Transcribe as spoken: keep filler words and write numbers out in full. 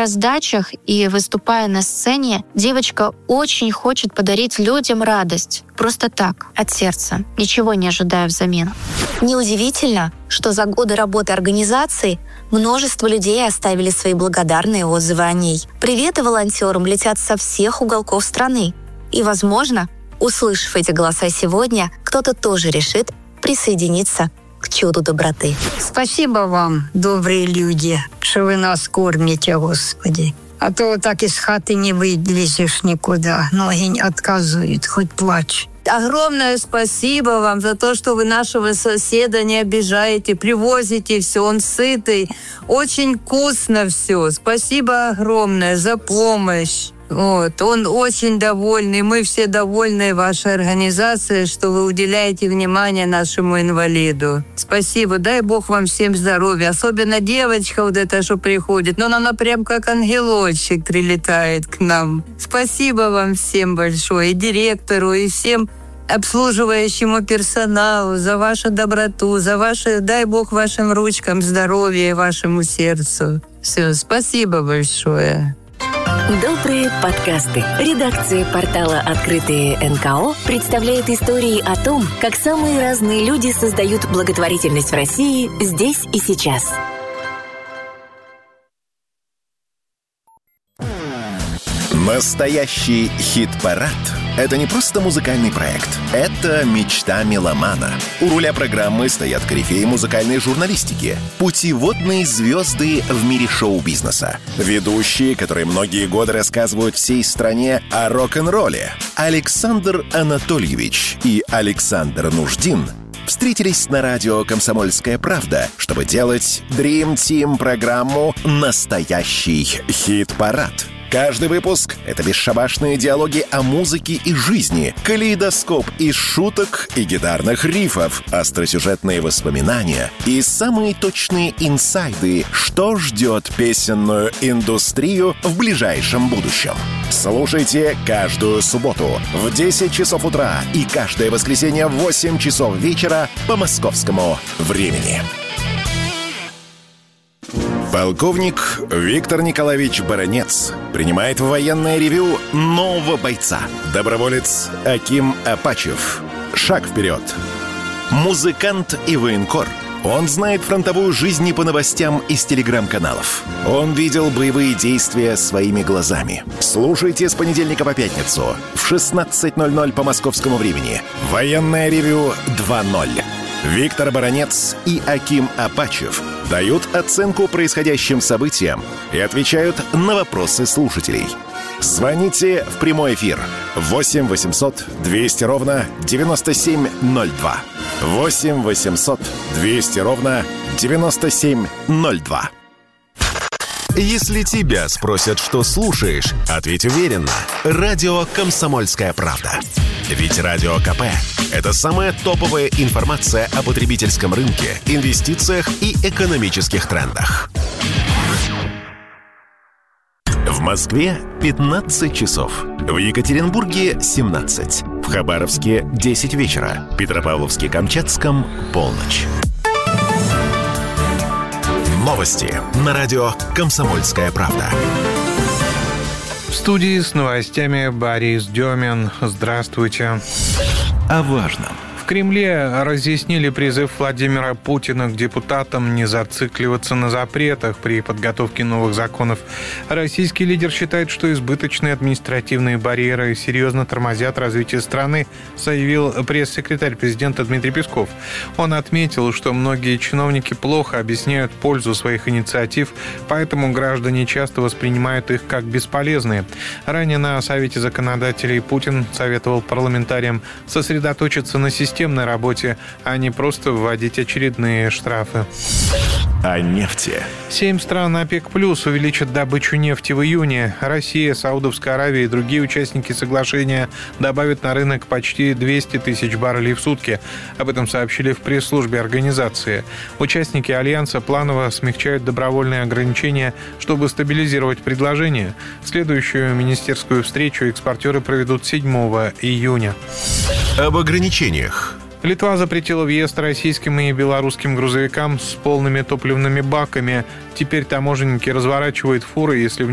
раздачах и выступая на сцене, девочка очень хочет подарить людям радость. Просто так, от сердца, ничего не ожидая взамен. Неудивительно, что за годы работы организации множество людей оставили свои благодарные отзывы о ней. Приветы волонтерам летят со всех уголков страны. И, возможно, услышав эти голоса сегодня, кто-то тоже решит присоединиться к чуду доброты. Спасибо вам, добрые люди, что вы нас кормите, Господи. А то так из хаты не вылезешь никуда, ноги не отказывают, хоть плачь. Огромное спасибо вам за то, что вы нашего соседа не обижаете, привозите все, он сытый, очень вкусно все. Спасибо огромное за помощь. Вот, он очень довольный, мы все довольны вашей организацией, что вы уделяете внимание нашему инвалиду. Спасибо, дай Бог вам всем здоровья, особенно девочка вот эта, что приходит, но она прям как ангелочек прилетает к нам. Спасибо вам всем большое, и директору, и всем обслуживающему персоналу за вашу доброту, за ваше, дай Бог вашим ручкам здоровья и вашему сердцу. Все, спасибо большое. Добрые подкасты. Редакция портала «Открытые эн ка о» представляет истории о том, как самые разные люди создают благотворительность в России здесь и сейчас. Настоящий хит-парад – это не просто музыкальный проект. Это мечта меломана. У руля программы стоят корифеи музыкальной журналистики, путеводные звезды в мире шоу-бизнеса, ведущие, которые многие годы рассказывают всей стране о рок-н-ролле. Александр Анатольевич и Александр Нуждин встретились на радио «Комсомольская правда», чтобы делать Dream Team программу «Настоящий хит-парад». Каждый выпуск — это бесшабашные диалоги о музыке и жизни, калейдоскоп из шуток и гитарных рифов, остросюжетные воспоминания и самые точные инсайды, что ждет песенную индустрию в ближайшем будущем. Слушайте каждую субботу в десять часов утра и каждое воскресенье в восемь часов вечера по московскому времени. Полковник Виктор Николаевич Баранец принимает в военное ревью нового бойца. Доброволец Аким Апачев. Шаг вперед. Музыкант и военкор. Он знает фронтовую жизнь не по новостям из телеграм-каналов. Он видел боевые действия своими глазами. Слушайте с понедельника по пятницу в шестнадцать ноль ноль по московскому времени. Военное ревью два ноль. Виктор Баранец и Аким Апачев дают оценку происходящим событиям и отвечают на вопросы слушателей. Звоните в прямой эфир восемь восемьсот двести ровно девяносто семь ноль два. восемь восемьсот двести ровно девяносто семь ноль два. Если тебя спросят, что слушаешь, ответь уверенно. Радио «Комсомольская правда». Ведь Радио ка пэ – это самая топовая информация о потребительском рынке, инвестициях и экономических трендах. В Москве пятнадцать часов. В Екатеринбурге семнадцать. В Хабаровске десять вечера. В Петропавловске-Камчатском полночь. Новости на радио «Комсомольская правда». В студии с новостями Борис Демин. Здравствуйте. О важном. В Кремле разъяснили призыв Владимира Путина к депутатам не зацикливаться на запретах при подготовке новых законов. Российский лидер считает, что избыточные административные барьеры серьезно тормозят развитие страны, заявил пресс-секретарь президента Дмитрий Песков. Он отметил, что многие чиновники плохо объясняют пользу своих инициатив, поэтому граждане часто воспринимают их как бесполезные. Ранее на Совете законодателей Путин советовал парламентариям сосредоточиться на системе, системной работе, а не просто вводить очередные штрафы. О нефти. Семь стран ОПЕК+ увеличат добычу нефти в июне. Россия, Саудовская Аравия и другие участники соглашения добавят на рынок почти двести тысяч баррелей в сутки. Об этом сообщили в пресс-службе организации. Участники Альянса планово смягчают добровольные ограничения, чтобы стабилизировать предложение. Следующую министерскую встречу экспортеры проведут седьмого июня. Об ограничениях. Литва запретила въезд российским и белорусским грузовикам с полными топливными баками. Теперь таможенники разворачивают фуры, если в